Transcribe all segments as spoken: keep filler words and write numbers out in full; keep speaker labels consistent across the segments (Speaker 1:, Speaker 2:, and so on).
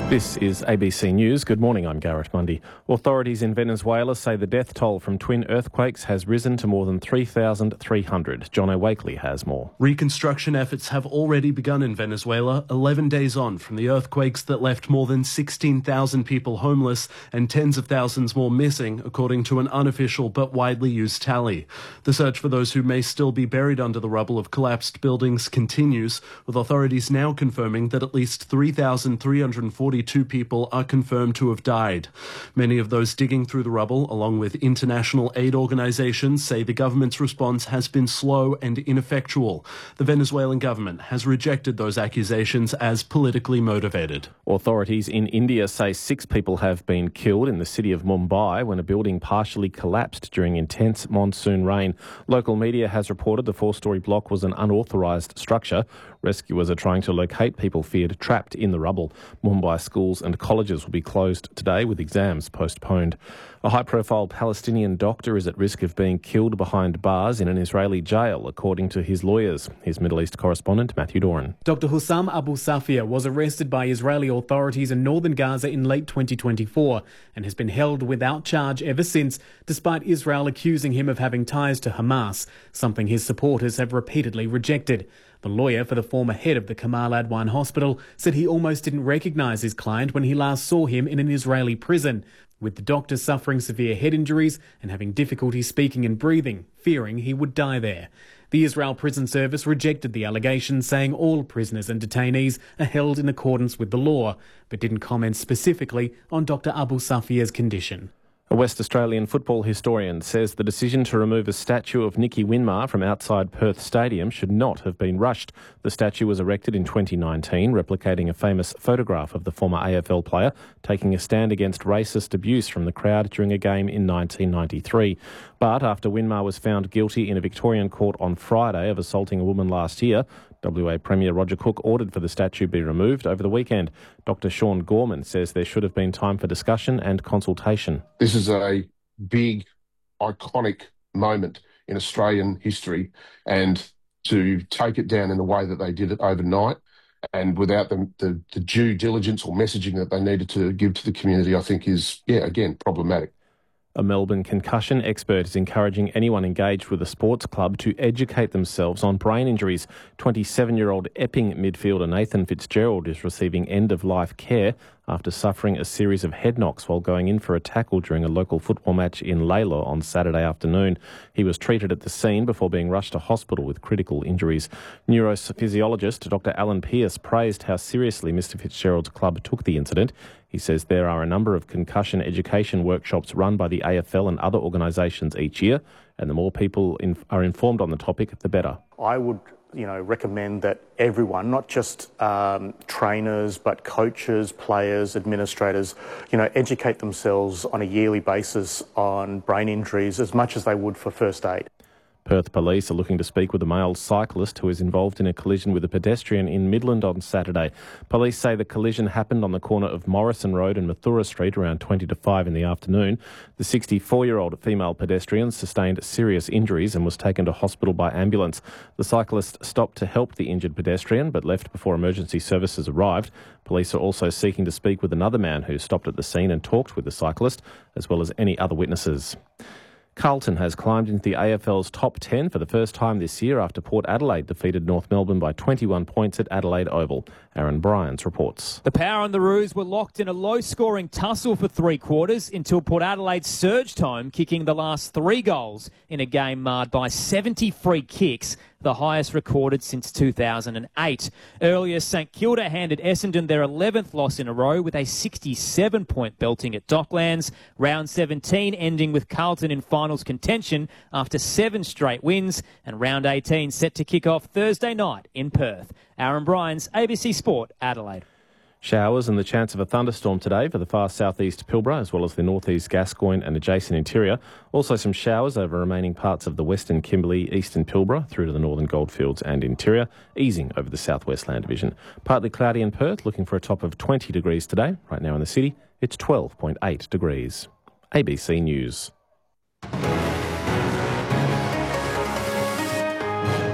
Speaker 1: This is A B C News. Good morning, I'm Garrett Mundy. Authorities in Venezuela say the death toll from twin earthquakes has risen to more than three thousand three hundred. John O'Wakely has more.
Speaker 2: Reconstruction efforts have already begun in Venezuela, eleven days on from the earthquakes that left more than sixteen thousand people homeless and tens of thousands more missing, according to an unofficial but widely used tally. The search for those who may still be buried under the rubble of collapsed buildings continues, with authorities now confirming that at least three thousand three hundred forty Two people are confirmed to have died. Many of those digging through the rubble, along with international aid organisations, say the government's response has been slow and ineffectual. The Venezuelan government has rejected those accusations as politically motivated.
Speaker 1: Authorities in India say six people have been killed in the city of Mumbai when a building partially collapsed during intense monsoon rain. Local media has reported the four-storey block was an unauthorised structure. Rescuers are trying to locate people feared trapped in the rubble. Mumbai schools and colleges will be closed today with exams postponed. A high-profile Palestinian doctor is at risk of being killed behind bars in an Israeli jail, according to his lawyers. His Middle East correspondent, Matthew Doran.
Speaker 3: Doctor Hussam Abu Safia was arrested by Israeli authorities in northern Gaza in late twenty twenty-four and has been held without charge ever since, despite Israel accusing him of having ties to Hamas, something his supporters have repeatedly rejected. The lawyer for the former head of the Kamal Adwan hospital said he almost didn't recognise his client when he last saw him in an Israeli prison, with the doctor suffering severe head injuries and having difficulty speaking and breathing, fearing he would die there. The Israel Prison Service rejected the allegations, saying all prisoners and detainees are held in accordance with the law, but didn't comment specifically on Doctor Abu Safia's condition.
Speaker 1: A West Australian football historian says the decision to remove a statue of Nicky Winmar from outside Perth Stadium should not have been rushed. The statue was erected in twenty nineteen, replicating a famous photograph of the former A F L player taking a stand against racist abuse from the crowd during a game in nineteen ninety-three. But after Winmar was found guilty in a Victorian court on Friday of assaulting a woman last year, W A Premier Roger Cook ordered for the statue be removed over the weekend. Doctor Sean Gorman says there should have been time for discussion and consultation.
Speaker 4: This is a big, iconic moment in Australian history, and to take it down in the way that they did it overnight and without the, the, the due diligence or messaging that they needed to give to the community, I think is, yeah, again, problematic.
Speaker 1: A Melbourne concussion expert is encouraging anyone engaged with a sports club to educate themselves on brain injuries. twenty-seven-year-old Epping midfielder Nathan Fitzgerald is receiving end-of-life care after suffering a series of head knocks while going in for a tackle during a local football match in Layla on Saturday afternoon. He was treated at the scene before being rushed to hospital with critical injuries. Neurophysiologist Doctor Alan Pearce praised how seriously Mister Fitzgerald's club took the incident. He says there are a number of concussion education workshops run by the A F L and other organisations each year, and the more people in, are informed on the topic, the better.
Speaker 5: I would, you know, recommend that everyone, not just um, trainers, but coaches, players, administrators, you know, educate themselves on a yearly basis on brain injuries as much as they would for first aid.
Speaker 1: Perth police are looking to speak with a male cyclist who is involved in a collision with a pedestrian in Midland on Saturday. Police say the collision happened on the corner of Morrison Road and Mathura Street around twenty to five in the afternoon. The sixty-four-year-old female pedestrian sustained serious injuries and was taken to hospital by ambulance. The cyclist stopped to help the injured pedestrian but left before emergency services arrived. Police are also seeking to speak with another man who stopped at the scene and talked with the cyclist, as well as any other witnesses. Carlton has climbed into the A F L's top ten for the first time this year after Port Adelaide defeated North Melbourne by twenty-one points at Adelaide Oval. Aaron Bryans reports.
Speaker 6: The Power and the Roos were locked in a low-scoring tussle for three quarters until Port Adelaide surged home, kicking the last three goals in a game marred by seventy free kicks, the highest recorded since two thousand eight. Earlier, St Kilda handed Essendon their eleventh loss in a row with a sixty-seven point belting at Docklands. Round seventeen ending with Carlton in finals contention after seven straight wins, and round eighteen set to kick off Thursday night in Perth. Aaron Bryans, A B C Sport, Adelaide.
Speaker 1: Showers and the chance of a thunderstorm today for the far southeast Pilbara as well as the northeast Gascoyne and adjacent interior. Also some showers over remaining parts of the western Kimberley, eastern Pilbara through to the northern Goldfields and interior, easing over the southwest land division. Partly cloudy in Perth, looking for a top of twenty degrees today. Right now in the city, it's twelve point eight degrees. A B C News.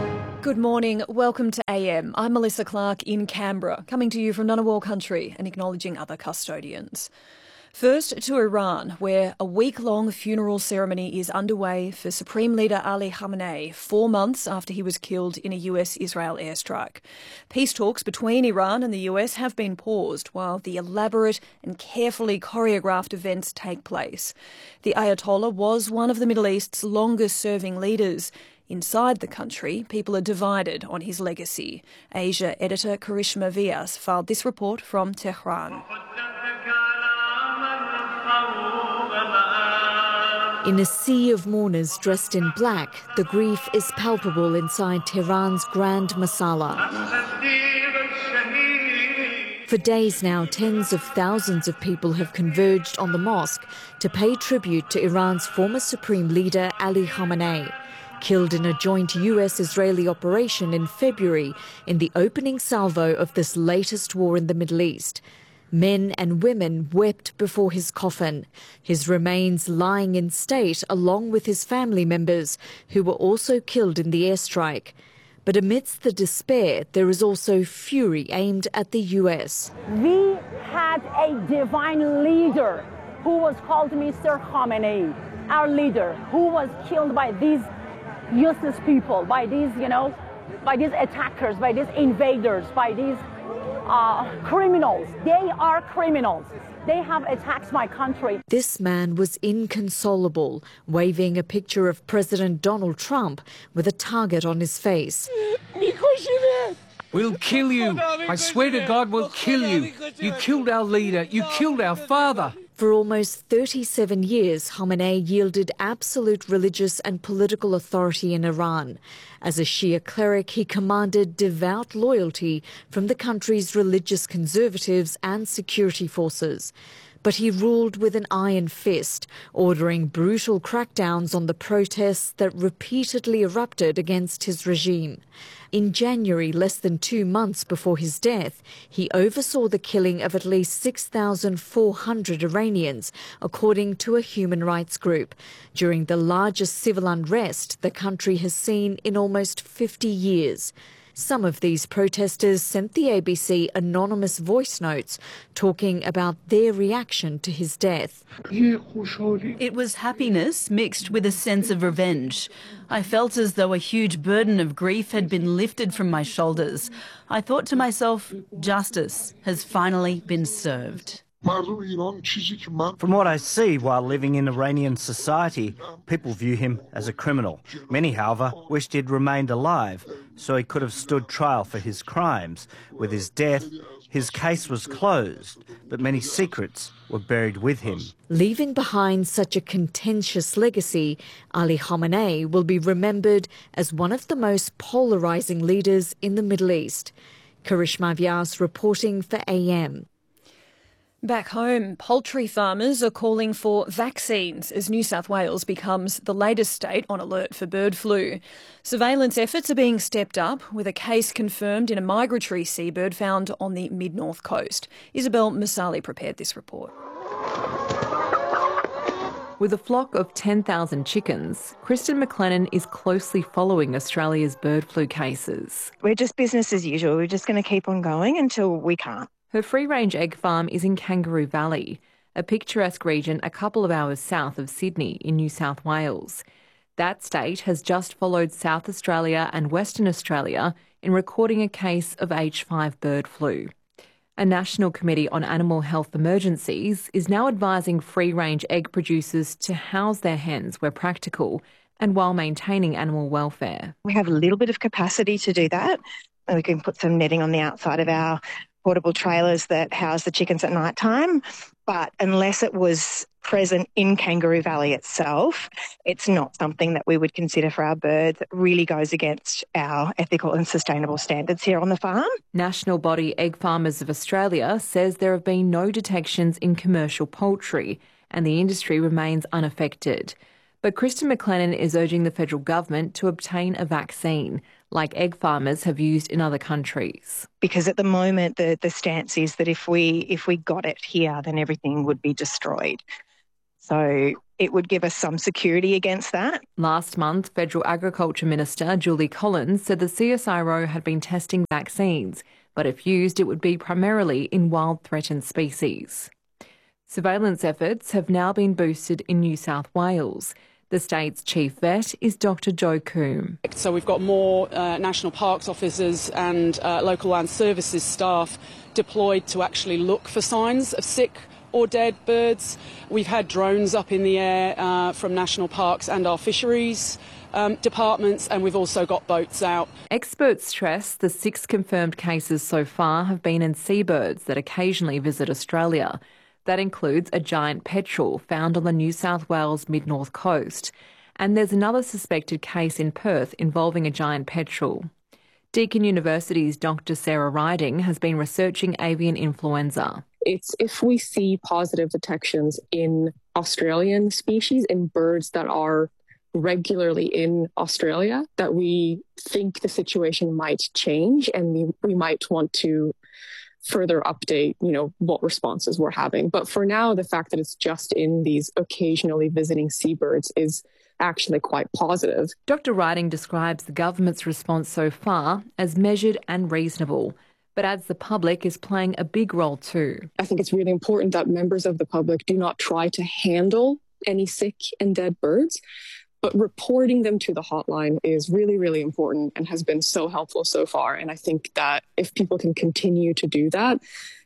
Speaker 7: Good morning. Welcome to A M. I'm Melissa Clark in Canberra, coming to you from Ngunnawal country and acknowledging other custodians. First to Iran, where a week-long funeral ceremony is underway for Supreme Leader Ali Khamenei, four months after he was killed in a U S-Israel airstrike. Peace talks between Iran and the U S have been paused while the elaborate and carefully choreographed events take place. The Ayatollah was one of the Middle East's longest-serving leaders. Inside the country, people are divided on his legacy. Asia editor Karishma Vyas filed this report from Tehran.
Speaker 8: In a sea of mourners dressed in black, the grief is palpable inside Tehran's Grand Masala. For days now, tens of thousands of people have converged on the mosque to pay tribute to Iran's former supreme leader, Ali Khamenei, killed in a joint U S-Israeli operation in February in the opening salvo of this latest war in the Middle East. Men and women wept before his coffin, his remains lying in state along with his family members who were also killed in the airstrike. But amidst the despair, there is also fury aimed at the U S.
Speaker 9: We had a divine leader who was called Mister Khamenei, our leader, who was killed by these useless people, by these, you know, by these attackers, by these invaders, by these Uh, criminals. They are criminals. They have attacked my country.
Speaker 8: This man was inconsolable, waving a picture of President Donald Trump with a target on his face.
Speaker 10: We'll kill you. I swear to God, we'll kill you. You killed our leader. You killed our father.
Speaker 8: For almost thirty-seven years, Khamenei yielded absolute religious and political authority in Iran. As a Shia cleric, he commanded devout loyalty from the country's religious conservatives and security forces. But he ruled with an iron fist, ordering brutal crackdowns on the protests that repeatedly erupted against his regime. In January, less than two months before his death, he oversaw the killing of at least six thousand four hundred Iranians, according to a human rights group, during the largest civil unrest the country has seen in almost fifty years. Some of these protesters sent the A B C anonymous voice notes talking about their reaction to his death.
Speaker 11: It was happiness mixed with a sense of revenge. I felt as though a huge burden of grief had been lifted from my shoulders. I thought to myself, justice has finally been served.
Speaker 12: From what I see while living in Iranian society, people view him as a criminal. Many, however, wished he'd remained alive, so he could have stood trial for his crimes. With his death, his case was closed, but many secrets were buried with him.
Speaker 8: Leaving behind such a contentious legacy, Ali Khamenei will be remembered as one of the most polarising leaders in the Middle East. Karishma Vyas reporting for A M.
Speaker 7: Back home, poultry farmers are calling for vaccines as New South Wales becomes the latest state on alert for bird flu. Surveillance efforts are being stepped up, with a case confirmed in a migratory seabird found on the mid-north coast. Isabel Masali prepared this report.
Speaker 13: With a flock of ten thousand chickens, Kristen McLennan is closely following Australia's bird flu cases.
Speaker 14: We're just business as usual. We're just going to keep on going until we can't.
Speaker 13: Her free-range egg farm is in Kangaroo Valley, a picturesque region a couple of hours south of Sydney in New South Wales. That state has just followed South Australia and Western Australia in recording a case of H five bird flu. A National Committee on Animal Health Emergencies is now advising free-range egg producers to house their hens where practical and while maintaining animal welfare.
Speaker 14: We have a little bit of capacity to do that. We can put some netting on the outside of our portable trailers that house the chickens at night time, but unless it was present in Kangaroo Valley itself, it's not something that we would consider for our birds. It really goes against our ethical and sustainable standards here on the farm.
Speaker 13: National body Egg Farmers of Australia says there have been no detections in commercial poultry and the industry remains unaffected. But Kristen McLennan is urging the federal government to obtain a vaccine, like egg farmers have used in other countries.
Speaker 14: Because at the moment, the, the stance is that if we if we got it here, then everything would be destroyed. So it would give us some security against that.
Speaker 13: Last month, Federal Agriculture Minister Julie Collins said the C S I R O had been testing vaccines, but if used, it would be primarily in wild threatened species. Surveillance efforts have now been boosted in New South Wales. The state's chief vet is Doctor Joe Coombe.
Speaker 15: So we've got more uh, National Parks officers and uh, local land services staff deployed to actually look for signs of sick or dead birds. We've had drones up in the air uh, from National Parks and our fisheries um, departments, and we've also got boats out.
Speaker 13: Experts stress the six confirmed cases so far have been in seabirds that occasionally visit Australia. That includes a giant petrel found on the New South Wales mid-north coast. And there's another suspected case in Perth involving a giant petrel. Deakin University's Doctor Sarah Riding has been researching avian influenza.
Speaker 16: It's if we see positive detections in Australian species, in birds that are regularly in Australia, that we think the situation might change and we, we might want to further update, you know, what responses we're having. But for now, the fact that it's just in these occasionally visiting seabirds is actually quite positive.
Speaker 13: Doctor Riding describes the government's response so far as measured and reasonable, but adds the public is playing a big role too.
Speaker 16: I think it's really important that members of the public do not try to handle any sick and dead birds, but reporting them to the hotline is really, really important and has been so helpful so far. And I think that if people can continue to do that,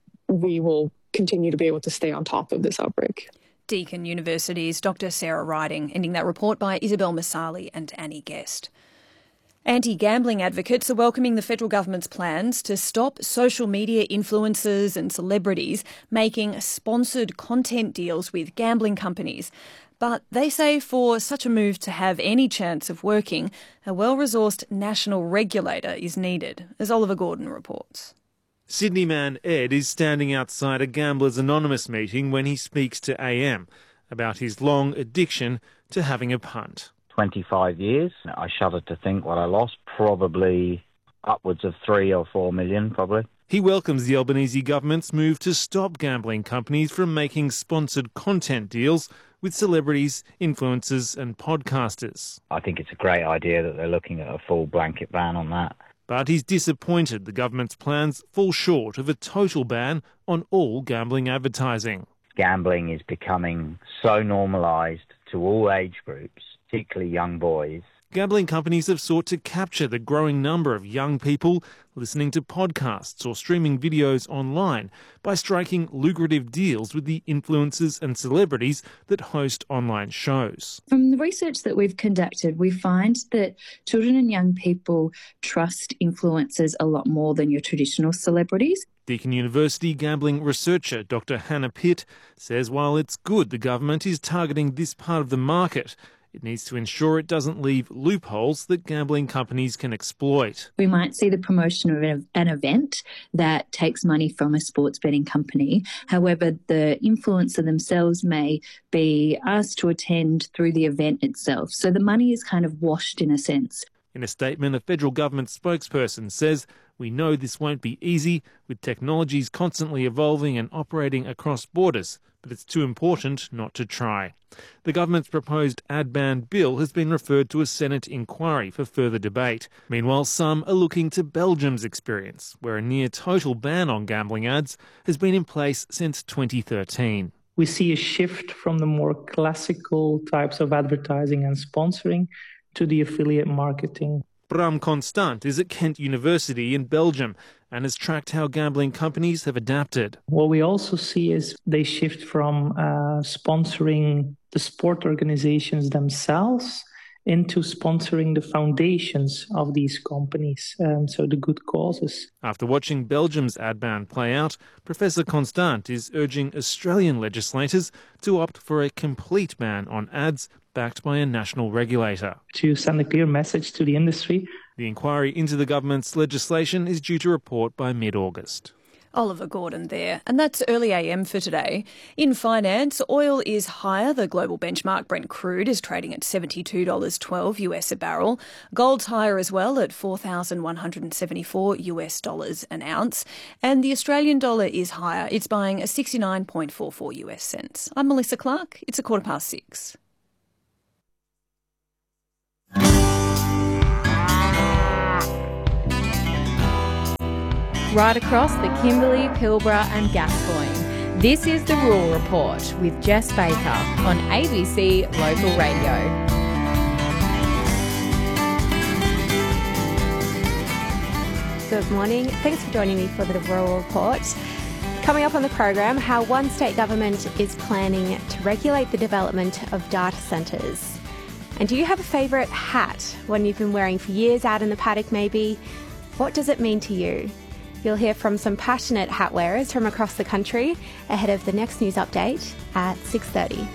Speaker 16: we will continue to be able to stay on top of this outbreak.
Speaker 7: Deakin University's Doctor Sarah Riding, ending that report by Isabel Masali and Annie Guest. Anti-gambling advocates are welcoming the federal government's plans to stop social media influencers and celebrities making sponsored content deals with gambling companies. But they say for such a move to have any chance of working, a well-resourced national regulator is needed, as Oliver Gordon reports.
Speaker 17: Sydney man Ed is standing outside a Gamblers Anonymous meeting when he speaks to A M about his long addiction to having a punt.
Speaker 18: twenty-five years. I shudder to think what I lost, probably upwards of three or four million, probably.
Speaker 17: He welcomes the Albanese government's move to stop gambling companies from making sponsored content deals with celebrities, influencers and podcasters.
Speaker 18: I think it's a great idea that they're looking at a full blanket ban on that.
Speaker 17: But he's disappointed the government's plans fall short of a total ban on all gambling advertising.
Speaker 18: Gambling is becoming so normalised to all age groups, particularly young boys.
Speaker 17: Gambling companies have sought to capture the growing number of young people listening to podcasts or streaming videos online by striking lucrative deals with the influencers and celebrities that host online shows.
Speaker 19: From the research that we've conducted, we find that children and young people trust influencers a lot more than your traditional celebrities.
Speaker 17: Deakin University gambling researcher Doctor Hannah Pitt says while it's good the government is targeting this part of the market, it needs to ensure it doesn't leave loopholes that gambling companies can exploit.
Speaker 19: We might see the promotion of an event that takes money from a sports betting company. However, the influencer themselves may be asked to attend through the event itself. So the money is kind of washed in a sense.
Speaker 17: In a statement, a federal government spokesperson says, "We know this won't be easy, with technologies constantly evolving and operating across borders, but it's too important not to try." The government's proposed ad ban bill has been referred to a Senate inquiry for further debate. Meanwhile, some are looking to Belgium's experience, where a near-total ban on gambling ads has been in place since twenty thirteen.
Speaker 20: We see a shift from the more classical types of advertising and sponsoring to the affiliate marketing.
Speaker 17: Bram Constant is at Kent University in Belgium and has tracked how gambling companies have adapted.
Speaker 20: What we also see is they shift from uh, sponsoring the sport organizations themselves into sponsoring the foundations of these companies, um, so the good causes.
Speaker 17: After watching Belgium's ad ban play out, Professor Constant is urging Australian legislators to opt for a complete ban on ads backed by a national regulator.
Speaker 20: To send a clear message to the industry.
Speaker 17: The inquiry into the government's legislation is due to report by mid-August.
Speaker 7: Oliver Gordon there. And that's Early A M for today. In finance, oil is higher. The global benchmark Brent crude is trading at seventy-two dollars twelve US a barrel. Gold's higher as well at four thousand one hundred seventy-four US dollars an ounce. And the Australian dollar is higher. It's buying a sixty-nine point four four US cents. I'm Melissa Clark. It's a quarter past six.
Speaker 21: right across the Kimberley, Pilbara and Gascoyne. This is the Rural Report with Jess Baker on A B C Local Radio.
Speaker 22: Good morning. Thanks for joining me for the Rural Report. Coming up on the program, how one state government is planning to regulate the development of data centres. And do you have a favourite hat, one you've been wearing for years out in the paddock maybe? What does it mean to you? You'll hear from some passionate hat wearers from across the country ahead of the next news update at six thirty.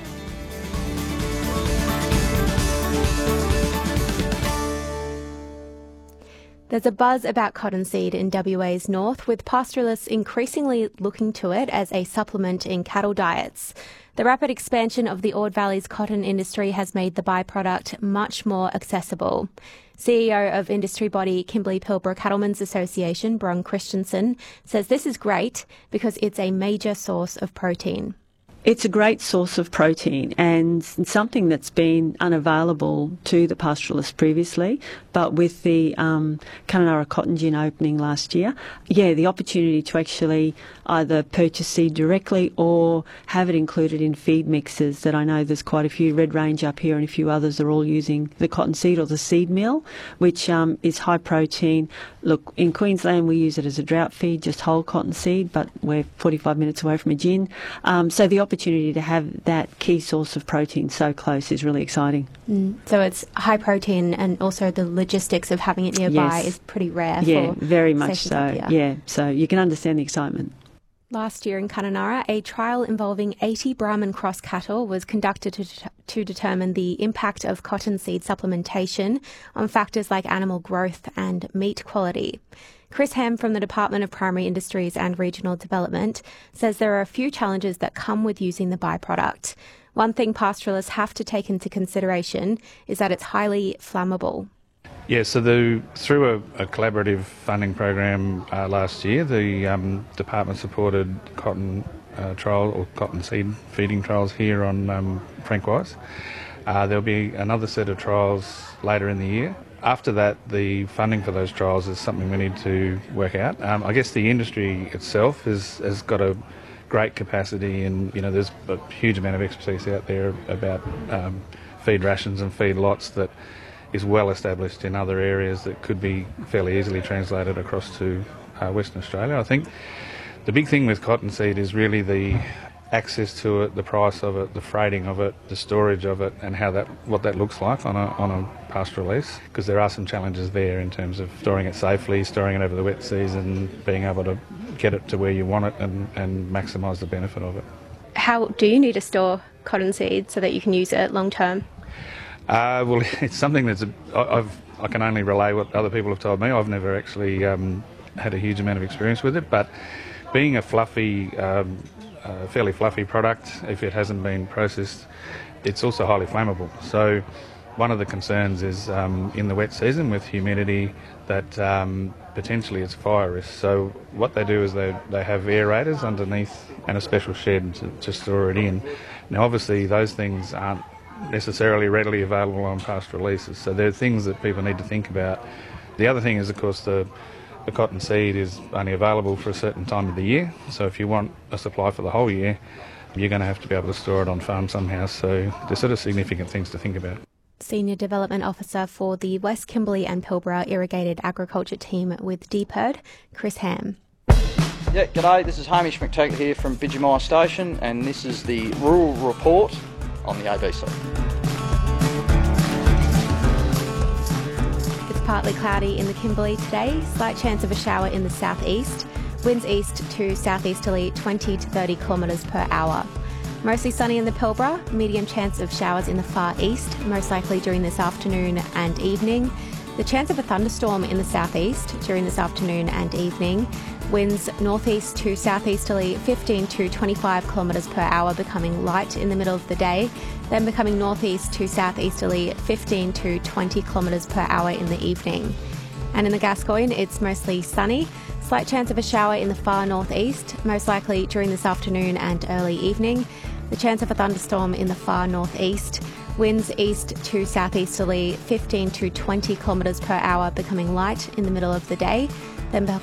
Speaker 22: There's a buzz about cottonseed in W A's north, with pastoralists increasingly looking to it as a supplement in cattle diets. The rapid expansion of the Ord Valley's cotton industry has made the byproduct much more accessible. C E O of industry body Kimberley Pilbara Cattlemen's Association, Bron Christensen, says this is great because it's a major source of protein.
Speaker 23: It's a great source of protein and something that's been unavailable to the pastoralists previously, but with the um, Kununurra cotton gin opening last year, yeah, the opportunity to actually either purchase seed directly or have it included in feed mixes that I know there's quite a few, Red Range up here and a few others are all using the cotton seed or the seed meal, which um, is high protein. Look, in Queensland we use it as a drought feed, just whole cotton seed, but we're forty-five minutes away from a gin. Um, so the opportunity to have that key source of protein so close is really exciting.
Speaker 22: Mm. So it's high protein, and also the logistics of having it nearby
Speaker 23: yes.
Speaker 22: is pretty rare.
Speaker 23: Yeah,
Speaker 22: for
Speaker 23: very much so.
Speaker 22: Up here.
Speaker 23: Yeah, so you can understand the excitement.
Speaker 22: Last year in Kununurra, a trial involving eighty Brahman cross cattle was conducted to, to determine the impact of cottonseed supplementation on factors like animal growth and meat quality. Chris Ham from the Department of Primary Industries and Regional Development says there are a few challenges that come with using the byproduct. One thing pastoralists have to take into consideration is that it's highly flammable.
Speaker 24: Yeah, so the, through a, a collaborative funding program uh, last year, the um, department supported cotton uh, trial or cotton seed feeding trials here on um, Frank Wise. Uh, there'll be another set of trials later in the year. After that, the funding for those trials is something we need to work out. Um, I guess the industry itself is, has got a great capacity, and you know there's a huge amount of expertise out there about um, feed rations and feed lots that is well established in other areas that could be fairly easily translated across to uh, Western Australia. I think the big thing with cottonseed is really the access to it, the price of it, the freighting of it, the storage of it, and how that what that looks like on a on a pastoral lease. Because there are some challenges there in terms of storing it safely, storing it over the wet season, being able to get it to where you want it, and, and maximise the benefit of it.
Speaker 22: How do you need to store cottonseed so that you can use it long term?
Speaker 24: Uh, well, it's something that's a, I've I can only relay what other people have told me. I've never actually um, had a huge amount of experience with it, but being a fluffy. Um, Uh, fairly fluffy product, if it hasn't been processed, it's also highly flammable. So one of the concerns is um, in the wet season with humidity that um, potentially it's fire risk. So what they do is they, they have aerators underneath and a special shed to, to store it in. Now obviously those things aren't necessarily readily available on pastoral leases, so they're things that people need to think about. The other thing is of course the The cotton seed is only available for a certain time of the year, so if you want a supply for the whole year, you're going to have to be able to store it on farm somehow, so there's sort of significant things to think about.
Speaker 22: Senior Development Officer for the West Kimberley and Pilbara Irrigated Agriculture Team with D P I R D, Chris Ham.
Speaker 25: Yeah, g'day, this is Hamish McTaggart here from Bidgemire Station, and this is the Rural Report on the A B C.
Speaker 22: Partly cloudy in the Kimberley today, slight chance of a shower in the southeast, winds east to southeasterly twenty to thirty kilometres per hour. Mostly sunny in the Pilbara, medium chance of showers in the far east, most likely during this afternoon and evening. The chance of a thunderstorm in the southeast during this afternoon and evening. Winds northeast to southeasterly fifteen to twenty-five kilometres per hour, becoming light in the middle of the day, then becoming northeast to southeasterly fifteen to twenty kilometres per hour in the evening. And in the Gascoyne, it's mostly sunny. Slight chance of a shower in the far northeast, most likely during this afternoon and early evening. The chance of a thunderstorm in the far northeast. Winds east to southeasterly fifteen to twenty kilometres per hour, becoming light in the middle of the day, then